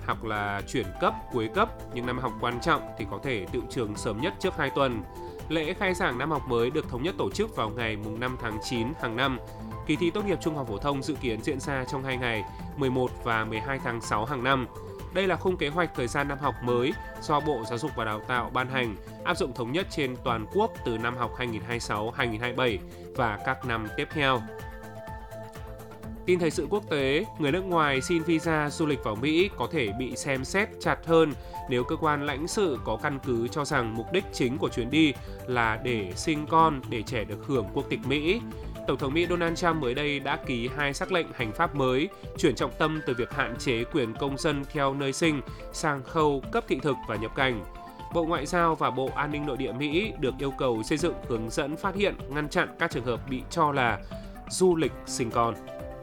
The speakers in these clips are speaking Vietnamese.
hoặc là chuyển cấp, cuối cấp, những năm học quan trọng thì có thể tựu trường sớm nhất trước 2 tuần. Lễ khai giảng năm học mới được thống nhất tổ chức vào ngày 5 tháng 9 hàng năm. Kỳ thi tốt nghiệp trung học phổ thông dự kiến diễn ra trong 2 ngày 11 và 12 tháng 6 hàng năm. Đây là khung kế hoạch thời gian năm học mới do Bộ Giáo dục và Đào tạo ban hành, áp dụng thống nhất trên toàn quốc từ năm học 2026-2027 và các năm tiếp theo. Tin thời sự quốc tế, người nước ngoài xin visa du lịch vào Mỹ có thể bị xem xét chặt hơn nếu cơ quan lãnh sự có căn cứ cho rằng mục đích chính của chuyến đi là để sinh con để trẻ được hưởng quốc tịch Mỹ. Tổng thống Mỹ Donald Trump mới đây đã ký 2 sắc lệnh hành pháp mới, chuyển trọng tâm từ việc hạn chế quyền công dân theo nơi sinh sang khâu cấp thị thực và nhập cảnh. Bộ Ngoại giao và Bộ An ninh Nội địa Mỹ được yêu cầu xây dựng hướng dẫn phát hiện, ngăn chặn các trường hợp bị cho là du lịch sinh con.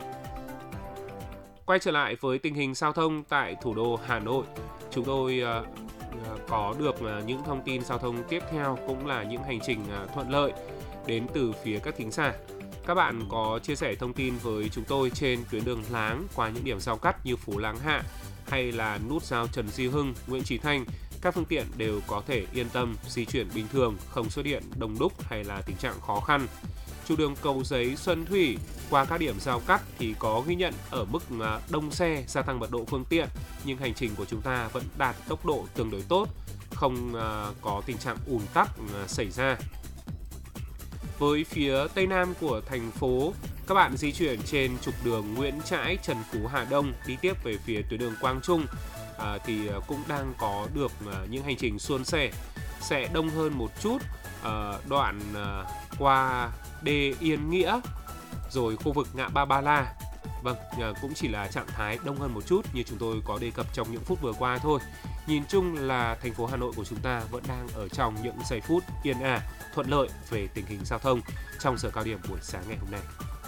Quay trở lại với tình hình giao thông tại thủ đô Hà Nội, chúng tôi có được những thông tin giao thông tiếp theo cũng là những hành trình thuận lợi đến từ phía các thính giả. Các bạn có chia sẻ thông tin với chúng tôi trên tuyến đường Láng qua những điểm giao cắt như Phú Láng Hạ hay là nút giao Trần Duy Hưng, Nguyễn Chí Thanh. Các phương tiện đều có thể yên tâm di chuyển bình thường, không xuất hiện đông đúc hay là tình trạng khó khăn. Trục đường Cầu Giấy, Xuân Thủy qua các điểm giao cắt thì có ghi nhận ở mức đông xe, gia tăng mật độ phương tiện, nhưng hành trình của chúng ta vẫn đạt tốc độ tương đối tốt, không có tình trạng ùn tắc xảy ra. Với phía tây nam của thành phố, các bạn di chuyển trên trục đường Nguyễn Trãi, Trần Phú, Hà Đông đi tiếp về phía tuyến đường Quang Trung thì cũng đang có được những hành trình suôn sẻ, sẽ đông hơn một chút đoạn qua đê Yên Nghĩa rồi khu vực ngã ba Ba La. Vâng, cũng chỉ là trạng thái đông hơn một chút như chúng tôi có đề cập trong những phút vừa qua thôi. Nhìn chung là thành phố Hà Nội của chúng ta vẫn đang ở trong những giây phút yên ả, thuận lợi về tình hình giao thông trong giờ cao điểm buổi sáng ngày hôm nay.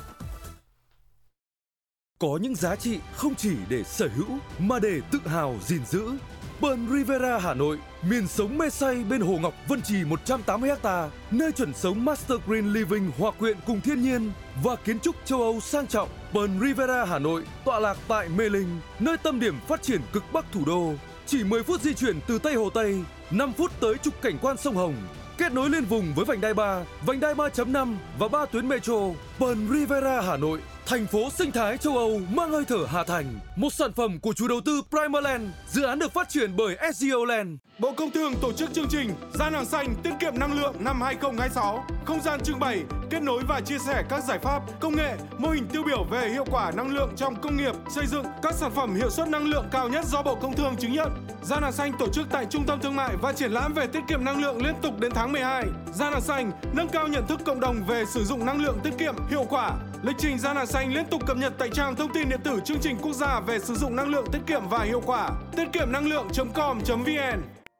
Có những giá trị không chỉ để sở hữu mà để tự hào gìn giữ. Pearl Riviera Hà Nội, miền sống mê say bên Hồ Ngọc Vân Trì 180 ha, nơi chuẩn sống Master Green Living hòa quyện cùng thiên nhiên và kiến trúc châu Âu sang trọng. Pearl Riviera Hà Nội tọa lạc tại Mê Linh, nơi tâm điểm phát triển cực bắc thủ đô. Chỉ 10 phút di chuyển từ Tây Hồ Tây, 5 phút tới trục cảnh quan sông Hồng, kết nối liên vùng với vành đai 3, vành đai 3.5 và 3 tuyến metro. Pearl Riviera Hà Nội, thành phố sinh thái châu Âu mang hơi thở Hà Thành, một sản phẩm của chủ đầu tư Primaland. Dự án được phát triển bởi SGO Land. Bộ Công Thương tổ chức chương trình Gian hàng xanh tiết kiệm năng lượng năm 2026, không gian trưng bày, kết nối và chia sẻ các giải pháp, công nghệ, mô hình tiêu biểu về hiệu quả năng lượng trong công nghiệp, xây dựng, các sản phẩm hiệu suất năng lượng cao nhất do Bộ Công Thương chứng nhận. Gian hàng xanh tổ chức tại Trung tâm Thương mại và Triển lãm về tiết kiệm năng lượng liên tục đến tháng 12. Gian hàng xanh nâng cao nhận thức cộng đồng về sử dụng năng lượng tiết kiệm, hiệu quả. Lịch trình Gian hàng xanh liên tục cập nhật tại trang thông tin điện tử chương trình quốc gia về sử dụng năng lượng tiết kiệm và hiệu quả. Tiết kiệm năng lượng.com.vn.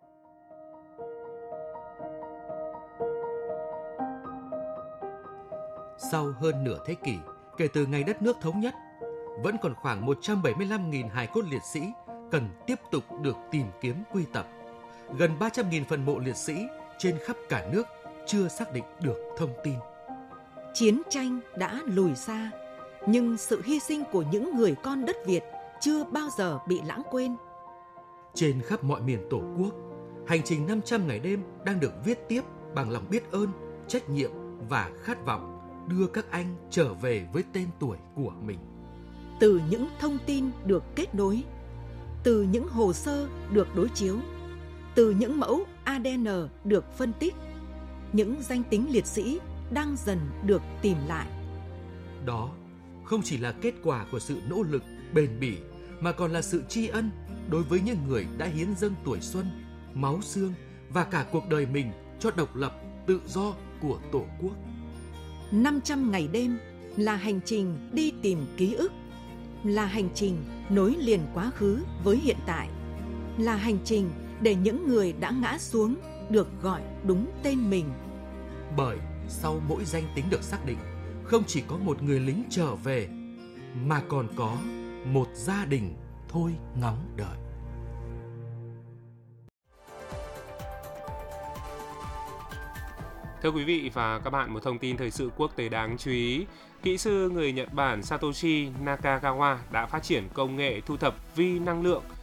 Sau hơn nửa thế kỷ kể từ ngày đất nước thống nhất, vẫn còn khoảng 175.000 hài cốt liệt sĩ cần tiếp tục được tìm kiếm quy tập. Gần 300.000 phần mộ liệt sĩ trên khắp cả nước chưa xác định được thông tin. Chiến tranh đã lùi xa, nhưng sự hy sinh của những người con đất Việt chưa bao giờ bị lãng quên. Trên khắp mọi miền Tổ quốc, hành trình 500 ngày đêm đang được viết tiếp bằng lòng biết ơn, trách nhiệm và khát vọng đưa các anh trở về với tên tuổi của mình. Từ những thông tin được kết nối, từ những hồ sơ được đối chiếu, từ những mẫu ADN được phân tích, những danh tính liệt sĩ đang dần được tìm lại. Đó không chỉ là kết quả của sự nỗ lực bền bỉ, mà còn là sự tri ân đối với những người đã hiến dâng tuổi xuân, máu xương và cả cuộc đời mình cho độc lập, tự do của Tổ quốc. 500 ngày đêm là hành trình đi tìm ký ức, là hành trình nối liền quá khứ với hiện tại, là hành trình để những người đã ngã xuống được gọi đúng tên mình. Bởi sau mỗi danh tính được xác định, không chỉ có một người lính trở về, mà còn có một gia đình thôi ngóng đợi. Thưa quý vị và các bạn, một thông tin thời sự quốc tế đáng chú ý. Kỹ sư người Nhật Bản Satoshi Nakagawa đã phát triển công nghệ thu thập vi năng lượng